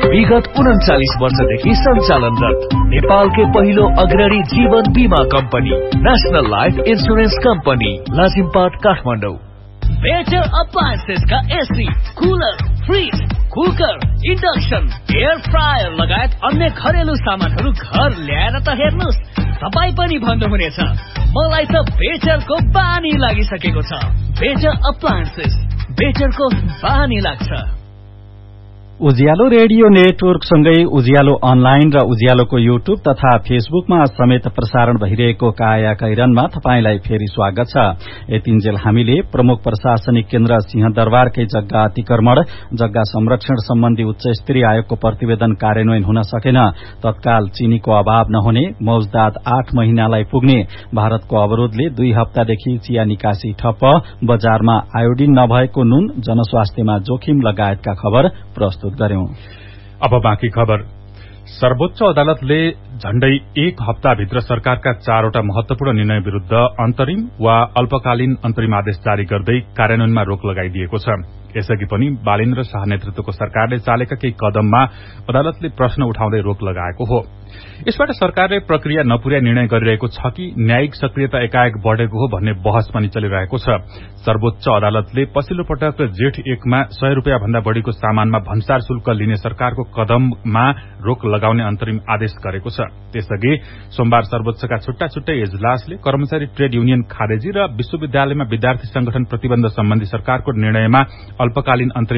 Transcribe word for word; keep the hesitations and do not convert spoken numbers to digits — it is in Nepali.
विगत उन्चालीस वर्षदेखि सञ्चालनरत नेपालकै पहिलो अग्रणी जीवन बीमा company national life insurance company Lazimpat Kathmandu. Better appliances का AC, cooler, fridge, cooker, induction, air fryer लगायत अन्य घरेलु सामानहरू घर ल्याएर त हेर्नुस्, तपाई पनि भन्नुहुनेछ मलाई त बेटरको बानी लागिसकेको छ। बेटर अप्लायन्सेस, बेटरको बानी लाग्छ। उज्यालो रेडियो नेटवर्क सँगै उज्यालो अनलाइन र उज्यालोको युट्युब तथा फेसबुकमा समेत प्रसारण भइरहेको काया कैरनमा तपाईंलाई फेरि स्वागत छ। यतिन्जेल हामीले प्रमुख प्रशासनिक केन्द्र सिंहदरबारकै जग्गा अतिक्रमण, जग्गा संरक्षण सम्बन्धी उच्च स्तरीय आयोगको प्रतिवेदन कार्यान्वयन हुन सकेन, तत्काल चीनीको अभाव नहुने, मौजदात आठ महिनालाई पुग्ने, भारतको अवरोधले दुई हप्तादेखि चिया निकासी ठप्प, बजारमा आयोडिन नभएको नुन, जनस्वास्थ्यमा जोखिम लगायतका खबर प्रस्तुत गर्यौं। अब बाँकी खबर। सर्वोच्च अदालतले झण्डै एक हप्ताभित्र सरकारका चारवटा महत्वपूर्ण निर्णय विरूद्ध अन्तरिम वा अल्पकालीन अन्तरिम आदेश जारी गर्दै कार्यान्वयनमा रोक लगाइदिएको छ। यसअघि पनि बालेन्द्र शाह नेतृत्वको सरकारले चालेका केही कदममा अदालतले प्रश्न उठाउँदै रोक लगाएको हो। यसबाट सरकारले प्रक्रिया नपुर्याई निर्णय गरिरहेको छ कि न्यायिक सक्रियता एकाएक बढ़ेको हो भन्ने बहस पनि चलिरहेको छ। सर्वोच्च अदालतले पछिल्लो पटक जेठ एकमा सय रूपियाँ भन्दा बढ़ीको सामानमा भन्सार शुल्क लिने सरकारको कदममा रोक लगाउने अन्तरिम आदेश गरेको छ। त्यसअघि सोमबार सर्वोच्चका छुट्टा छुट्टै इजलासले कर्मचारी ट्रेड युनियन खारेजी र विश्वविद्यालयमा विद्यार्थी संगठन प्रतिबन्ध सम्बन्धी सरकारको निर्णयमा अल्पकालीन अन्तरिम